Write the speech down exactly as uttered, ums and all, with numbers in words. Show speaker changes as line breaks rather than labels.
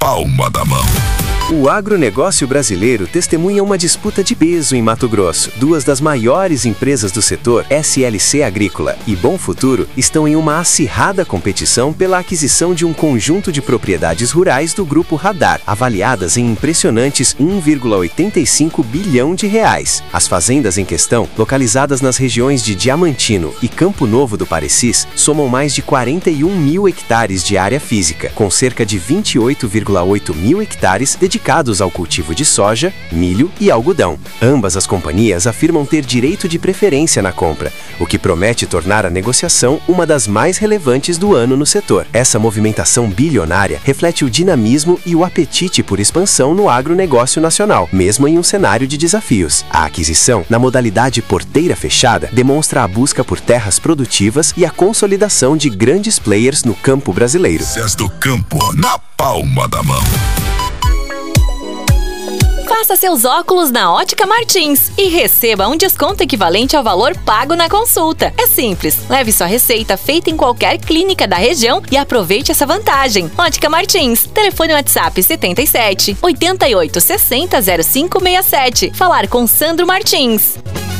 palma da mão.
O agronegócio brasileiro testemunha uma disputa de peso em Mato Grosso. Duas das maiores empresas do setor, S L C Agrícola e Bom Futuro, estão em uma acirrada competição pela aquisição de um conjunto de propriedades rurais do Grupo Radar, avaliadas em impressionantes um vírgula oitenta e cinco bilhão de reais. As fazendas em questão, localizadas nas regiões de Diamantino e Campo Novo do Parecis, somam mais de quarenta e um mil hectares de área física, com cerca de vinte e oito vírgula oito mil hectares dedicados dedicados ao cultivo de soja, milho e algodão. Ambas as companhias afirmam ter direito de preferência na compra, o que promete tornar a negociação uma das mais relevantes do ano no setor. Essa movimentação bilionária reflete o dinamismo e o apetite por expansão no agronegócio nacional, mesmo em um cenário de desafios. A aquisição, na modalidade porteira fechada, demonstra a busca por terras produtivas e a consolidação de grandes players no campo brasileiro.
Notícias do campo na palma da mão.
Faça seus óculos na Ótica Martins e receba um desconto equivalente ao valor pago na consulta. É simples, leve sua receita feita em qualquer clínica da região e aproveite essa vantagem. Ótica Martins, telefone WhatsApp setenta e sete, oitenta e oito, sessenta, zero cinco sessenta e sete. Falar com Sandro Martins.